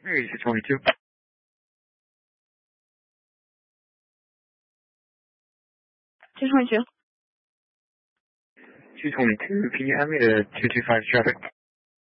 Hey, 622. 222. 222, can you hand me the 225 traffic?